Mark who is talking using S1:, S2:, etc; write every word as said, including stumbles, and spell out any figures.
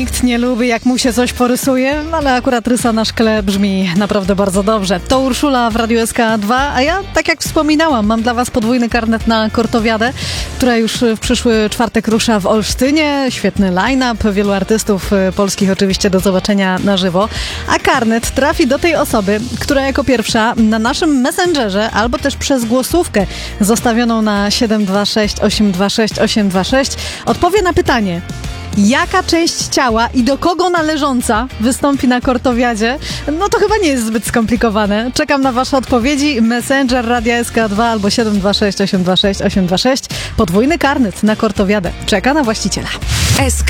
S1: nikt nie lubi, jak mu się coś porysuje, ale akurat rysa na szkle brzmi naprawdę bardzo dobrze. To Urszula w Radiu S K dwa, a ja, tak jak wspominałam, mam dla was podwójny karnet na Kortowiadę, która już w przyszły czwartek rusza w Olsztynie. Świetny line-up, wielu artystów polskich oczywiście do zobaczenia na żywo. A karnet trafi do tej osoby, która jako pierwsza na naszym Messengerze albo też przez głosówkę zostawioną na siedem dwa sześć osiem dwa sześć osiem dwa sześć odpowie na pytanie: jaka część ciała i do kogo należąca wystąpi na Kortowiadzie? No to chyba nie jest zbyt skomplikowane. Czekam na wasze odpowiedzi. Messenger Radia S K dwa albo siedem dwa sześć osiem dwa sześć osiem dwa sześć. Podwójny karnet na Kortowiadę czeka na właściciela.